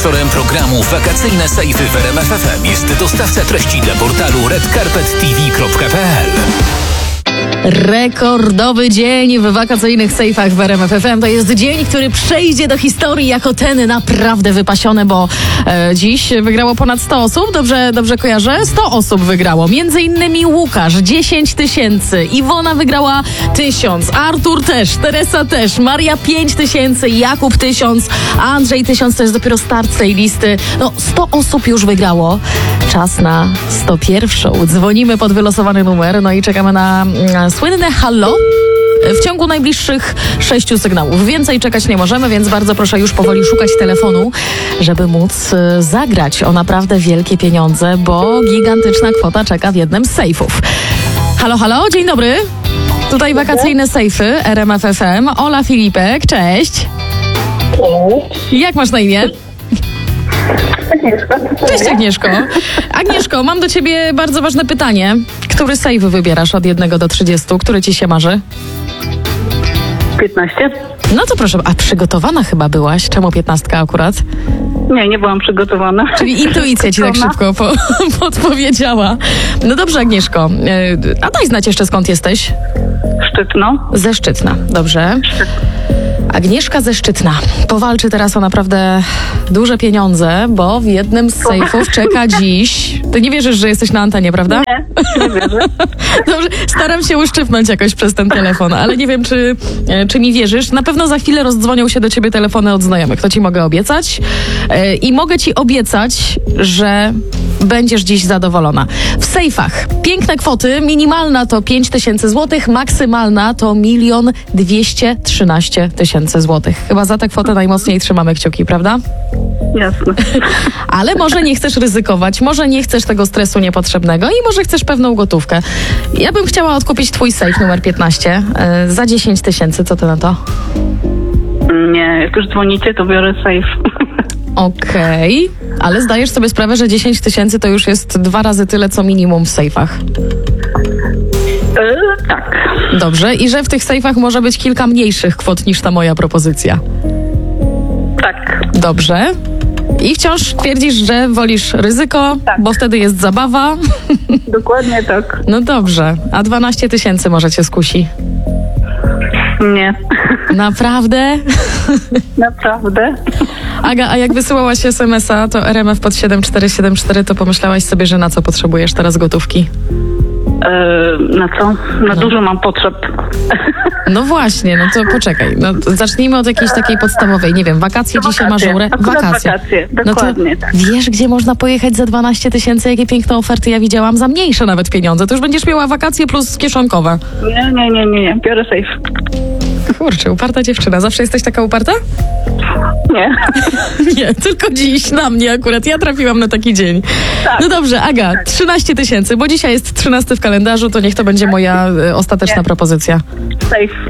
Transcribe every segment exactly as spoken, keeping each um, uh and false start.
Sponsorem programu Wakacyjne Sejfy w R M F F M jest dostawca treści dla portalu red carpet t v kropka p l. Rekordowy dzień w wakacyjnych sejfach w R M F F M. To jest dzień, który przejdzie do historii jako ten naprawdę wypasiony, bo e, dziś wygrało ponad sto osób. Dobrze, dobrze kojarzę? sto osób wygrało. Między innymi Łukasz, dziesięć tysięcy. Iwona wygrała tysiąc. Artur też. Teresa też. Maria pięć tysięcy. Jakub tysiąc. Andrzej tysiąc. To jest dopiero start tej listy. No, sto osób już wygrało. Czas na sto pierwszą. Dzwonimy pod wylosowany numer, no i czekamy na, na słynne hallo w ciągu najbliższych sześciu sygnałów. Więcej czekać nie możemy, więc bardzo proszę już powoli szukać telefonu, żeby móc y, zagrać o naprawdę wielkie pieniądze, bo gigantyczna kwota czeka w jednym z sejfów. Halo, halo, dzień dobry. Tutaj wakacyjne sejfy R M F F M. Ola Filipek, cześć. Jak masz na imię? Agnieszka. Cześć Agnieszko. Agnieszko, mam do ciebie bardzo ważne pytanie. Który sejf wybierasz od jednego do trzydziestu? Który ci się marzy? piętnaście. No to proszę, a przygotowana chyba byłaś. Czemu piętnastka akurat? Nie, nie byłam przygotowana. Czyli intuicja ci tak szybko po, podpowiedziała. No dobrze Agnieszko, a daj znać jeszcze skąd jesteś? Szczytno. Ze Szczytna, dobrze. Agnieszka ze Szczytna powalczy teraz o naprawdę duże pieniądze, bo w jednym z sejfów czeka dziś... Ty nie wierzysz, że jesteś na antenie, prawda? Nie, nie wierzę. Dobrze, staram się uszczypnąć jakoś przez ten telefon, ale nie wiem, czy, czy mi wierzysz. Na pewno za chwilę rozdzwonią się do ciebie telefony od znajomych, to ci mogę obiecać. I mogę ci obiecać, że będziesz dziś zadowolona. W sejfach piękne kwoty, minimalna to pięć tysięcy złotych, maksymalna to milion dwieście trzynaście tysięcy złotych. Chyba za tę kwotę najmocniej trzymamy kciuki, prawda? Jasne. Ale może nie chcesz ryzykować, może nie chcesz tego stresu niepotrzebnego i może chcesz pewną gotówkę. Ja bym chciała odkupić twój sejf numer piętnaście yy, za dziesięć tysięcy. Co ty na to? Nie, jak już dzwonicie, to biorę safe. Okej, okay. Ale zdajesz sobie sprawę, że dziesięć tysięcy to już jest dwa razy tyle, co minimum w sejfach. Yy, tak. Dobrze, i że w tych sejfach może być kilka mniejszych kwot niż ta moja propozycja. Tak. Dobrze. I wciąż twierdzisz, że wolisz ryzyko, tak. Bo wtedy jest zabawa. Dokładnie tak. No dobrze, a dwanaście tysięcy może cię skusi. Nie. Naprawdę? Naprawdę. Aga, a jak wysyłałaś es em es a, to R M F pod siedem cztery siedem cztery, to pomyślałaś sobie, że na co potrzebujesz teraz gotówki? Yy, na co? Na no. Dużo mam potrzeb. No właśnie, no to poczekaj. No, zacznijmy od jakiejś takiej podstawowej. Nie wiem, wakacje to dzisiaj wakacje. marzą. Wakacje. wakacje. Dokładnie, no to tak. Wiesz, gdzie można pojechać za dwanaście tysięcy? Jakie piękne oferty ja widziałam za mniejsze nawet pieniądze. To już będziesz miała wakacje plus kieszonkowe. Nie, nie, nie, nie, nie. Biorę safe. Kurczę, uparta dziewczyna. Zawsze jesteś taka uparta? Nie. Nie, tylko dziś na mnie akurat. Ja trafiłam na taki dzień. Tak. No dobrze, Aga, trzynaście tysięcy, bo dzisiaj jest trzynasty w kalendarzu, to niech to będzie moja y, ostateczna Nie. propozycja. Safe.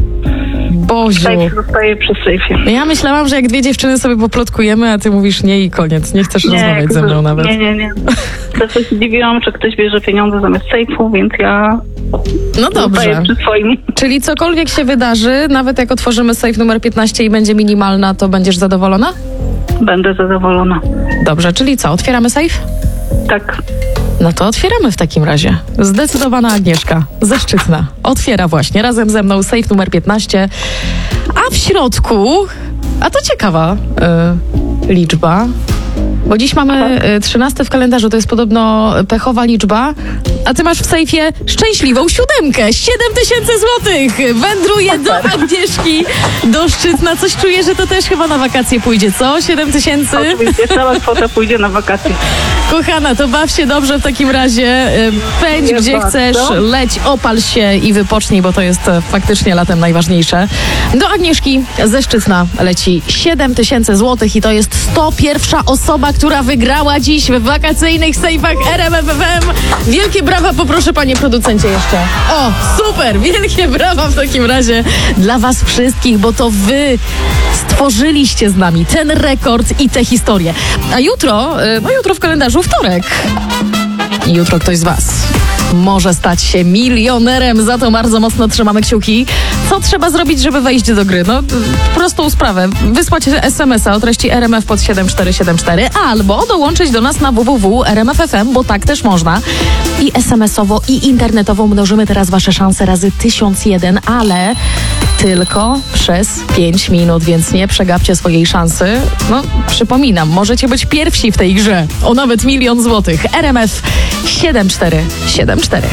Boziu. Safe zostaje przy sejfie. Ja myślałam, że jak dwie dziewczyny sobie poplotkujemy, a ty mówisz nie i koniec. Nie chcesz Nie, rozmawiać ze mną nawet. Nie, nie, nie. Zawsze się zdziwiłam, że ktoś bierze pieniądze zamiast sejfu, więc ja... No dobrze. Przy swoim. Czyli cokolwiek się wydarzy, nawet jak otworzymy sejf numer piętnaście i będzie minimalna, to będziesz zadowolona? Będę zadowolona. Dobrze, czyli co? Otwieramy sejf? Tak. No to otwieramy w takim razie. Zdecydowana Agnieszka ze Szczytna otwiera właśnie razem ze mną sejf numer piętnaście, a w środku, a to ciekawa y, liczba, bo dziś mamy trzynasty w kalendarzu, to jest podobno pechowa liczba, a ty masz w sejfie szczęśliwą siódemkę. siedem tysięcy złotych wędruje do Agnieszki, do Szczytna. Coś czuję, że to też chyba na wakacje pójdzie, co? siedem tysięcy? Oczywiście, cała kwota pójdzie na wakacje. Kochana, to baw się dobrze w takim razie. Pędź Nie gdzie bardzo. chcesz, leć, opal się i wypocznij, bo to jest faktycznie latem najważniejsze. Do Agnieszki ze Szczytna leci siedem tysięcy złotych i to jest sto pierwsza osoba, która wygrała dziś w wakacyjnych sejfach R M F F M. Wielkie brawa, poproszę panie producencie jeszcze. O, super, wielkie brawa w takim razie dla was wszystkich, bo to wy stworzyliście z nami ten rekord i tę historię. A jutro, no jutro w kalendarzu wtorek. I jutro ktoś z was może stać się milionerem. Za to bardzo mocno trzymamy kciuki. Co trzeba zrobić, żeby wejść do gry? No, prostą sprawę. Wysłać es em es a o treści R M F pod siedem cztery siedem cztery albo dołączyć do nas na w w w kropka r m f f m, bo tak też można. I es em es owo, i internetowo mnożymy teraz wasze szanse razy tysiąc jeden, ale tylko przez pięć minut, więc nie przegapcie swojej szansy. No, przypominam, możecie być pierwsi w tej grze o nawet milion złotych. R M F siedem cztery siedem cztery.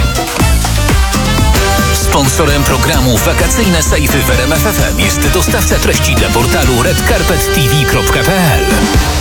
Sponsorem programu Wakacyjne Sejfy w R M F F M jest dostawca treści dla portalu red carpet t v kropka p l.